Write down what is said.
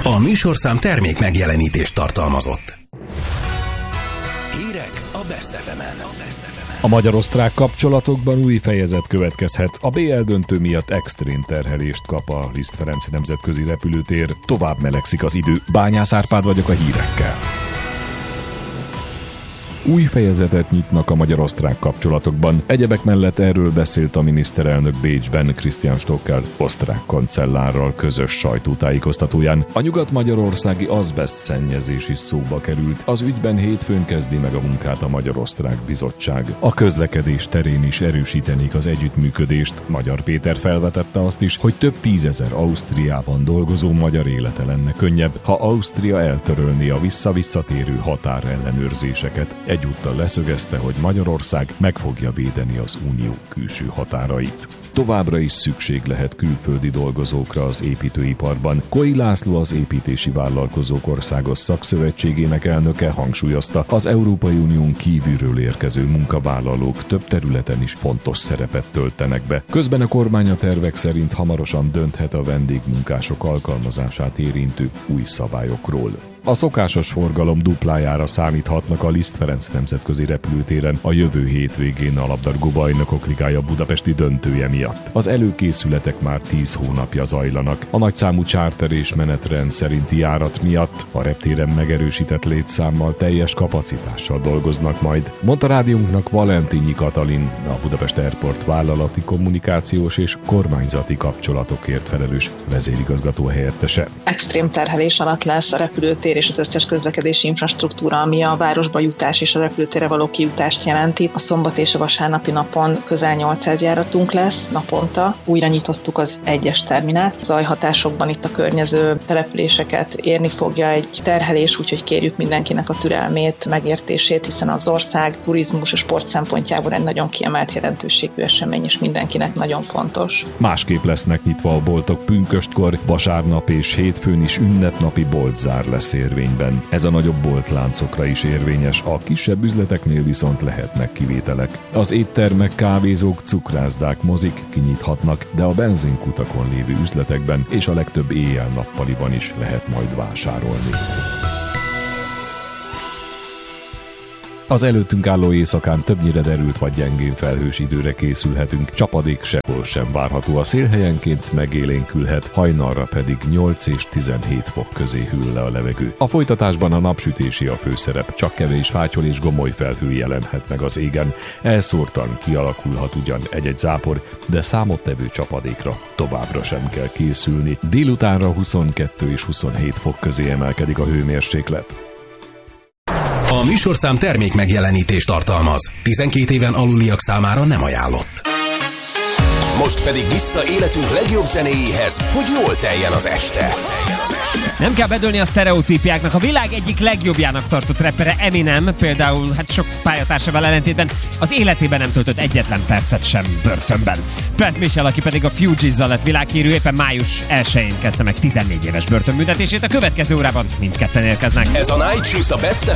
A műsorszám termék megjelenítést tartalmazott. Hírek a Best FM-en. A magyar-osztrák kapcsolatokban új fejezet következhet. A BL döntő miatt extrém terhelést kap a Liszt Ferenc nemzetközi repülőtér. Tovább melegszik az idő. Bányász Árpád vagyok a hírekkel. Új fejezetet nyitnak a magyar-osztrák kapcsolatokban. Egyebek mellett erről beszélt a miniszterelnök Bécsben Christian Stocker osztrák kancellárral közös sajtótájékoztatóján. A nyugat-magyarországi azbeszt szennyezés is szóba került. Az ügyben hétfőn kezdi meg a munkát a Magyar-Osztrák Bizottság. A közlekedés terén is erősítenék az együttműködést. Magyar Péter felvetette azt is, hogy több tízezer Ausztriában dolgozó magyar élete lenne könnyebb, ha Ausztria eltörölné a vissza-visszatérő határellenőrzéseket. Egyúttal leszögezte, hogy Magyarország meg fogja védeni az unió külső határait. Továbbra is szükség lehet külföldi dolgozókra az építőiparban. Koi László, az Építési Vállalkozók Országos Szakszövetségének elnöke hangsúlyozta, az Európai Unión kívülről érkező munkavállalók több területen is fontos szerepet töltenek be. Közben a kormány a tervek szerint hamarosan dönthet a vendégmunkások alkalmazását érintő új szabályokról. A szokásos forgalom duplájára számíthatnak a Liszt Ferenc nemzetközi repülőtéren a jövő hétvégén a labdarúgó bajnokok ligája budapesti döntője miatt. Az előkészületek már 10 hónapja zajlanak. A nagyszámú charter és menetrend szerinti járat miatt a reptéren megerősített létszámmal, teljes kapacitással dolgoznak majd, mondta rádiónknak Valentinyi Katalin, a Budapest Airport vállalati kommunikációs és kormányzati kapcsolatokért felelős vezérigazgató helyettese. Extrém terhelés alatt lesz a repülőtér és az összes közlekedési infrastruktúra, ami a városba jutás és a repülőtérre való kijutást jelenti. A szombat és a vasárnapi napon közel 800 járatunk lesz naponta. Újra nyitottuk az egyes terminált. Az zajhatásokban itt a környező településeket érni fogja egy terhelés, úgyhogy kérjük mindenkinek a türelmét, megértését, hiszen az ország turizmus és sport szempontjából egy nagyon kiemelt jelentőségű esemény, és mindenkinek nagyon fontos. Másképp lesznek nyitva a boltok pünköstkor, vasárnap és hétfőn is ünnepnapi boltzár lesz érvényben. Ez a nagyobb boltláncokra is érvényes, a kisebb üzleteknél viszont lehetnek kivételek. Az éttermek, kávézók, cukrászdák, mozik kinyithatnak, de a benzinkutakon lévő üzletekben és a legtöbb éjjel-nappaliban is lehet majd vásárolni. Az előttünk álló éjszakán többnyire derült vagy gyengén felhős időre készülhetünk, csapadék sehol sem várható, a szél helyenként megélénkülhet, hajnalra pedig 8 és 17 fok közé hűl le a levegő. A folytatásban a napsütési a főszerep, csak kevés fátyol és gomoly felhő jelenhet meg az égen. Elszórtan kialakulhat ugyan egy-egy zápor, de számottevő csapadékra továbbra sem kell készülni. Délutánra 22 és 27 fok közé emelkedik a hőmérséklet. A műsorszám termék megjelenítést tartalmaz. 12 éven aluliak számára nem ajánlott. Most pedig vissza életünk legjobb zenéjéhez, hogy jól teljen az este. Nem kell bedőlni a sztereotípiáknak. A világ egyik legjobbjának tartott rappere Eminem például, sok pályatársával ellentétben az életében nem töltött egyetlen percet sem börtönben. Press Michel, aki pedig a Fugees-zal lett világhírű, éppen május 1-én kezdte meg 14 éves börtönbüntetését. A következő órában mindketten érkeznek. Ez a Night Shift a Best